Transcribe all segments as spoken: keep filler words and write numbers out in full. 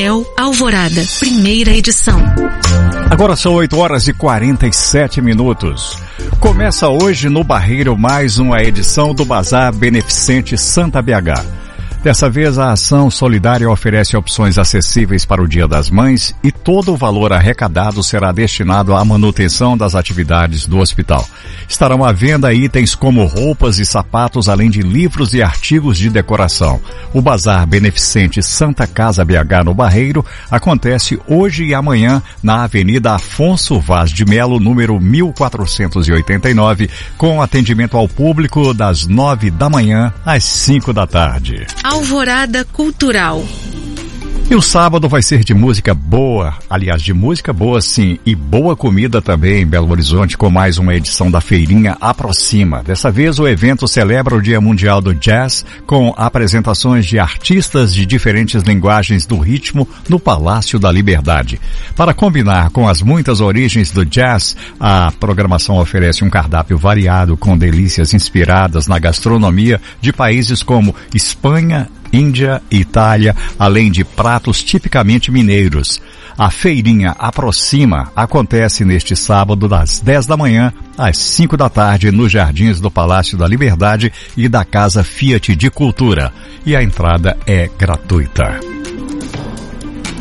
Hotel Alvorada, primeira edição. Agora são oito horas e quarenta e sete minutos. Começa hoje no Barreiro mais uma edição do Bazar Beneficente Santa B H. Dessa vez, a ação solidária oferece opções acessíveis para o Dia das Mães e todo o valor arrecadado será destinado à manutenção das atividades do hospital. Estarão à venda itens como roupas e sapatos, além de livros e artigos de decoração. O Bazar Beneficente Santa Casa B H no Barreiro acontece hoje e amanhã na Avenida Afonso Vaz de Melo, número mil quatrocentos e oitenta e nove, com atendimento ao público das nove da manhã às cinco da tarde. Alvorada Cultural. E o sábado vai ser de música boa, aliás, de música boa sim, e boa comida também em Belo Horizonte, com mais uma edição da Feirinha Aproxima. Dessa vez o evento celebra o Dia Mundial do Jazz, com apresentações de artistas de diferentes linguagens do ritmo no Palácio da Liberdade. Para combinar com as muitas origens do jazz, a programação oferece um cardápio variado com delícias inspiradas na gastronomia de países como Espanha, Índia e Itália, além de pratos tipicamente mineiros. A Feirinha Aproxima acontece neste sábado das dez da manhã às cinco da tarde nos Jardins do Palácio da Liberdade e da Casa Fiat de Cultura. E a entrada é gratuita.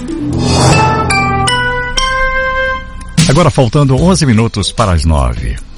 Agora faltando onze minutos para as nove.